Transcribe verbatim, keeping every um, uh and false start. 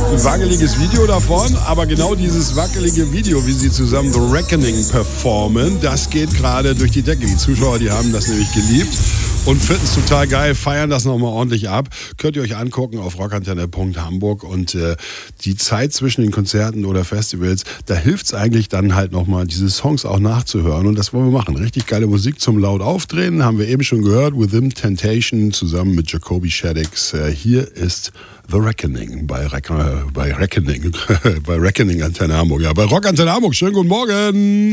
ein wackeliges Video davon, aber genau dieses wackelige Video, wie sie zusammen The Reckoning performen, das geht gerade durch die Decke. Die Zuschauer, die haben das nämlich geliebt und finden es total geil, feiern das nochmal ordentlich ab. Könnt ihr euch angucken auf rockantenne punkt hamburg und äh, die Zeit zwischen den Konzerten oder Festivals, da hilft es eigentlich dann halt nochmal, diese Songs auch nachzuhören und das wollen wir machen. Richtig geile Musik zum laut aufdrehen, haben wir eben schon gehört, Within Temptation zusammen mit Jacoby Shaddix. Äh, hier ist The Reckoning bei, Reck- bei Reckoning, bei Reckoning Antenne Hamburg. Ja, bei Rock Antenne Hamburg. Schönen guten Morgen.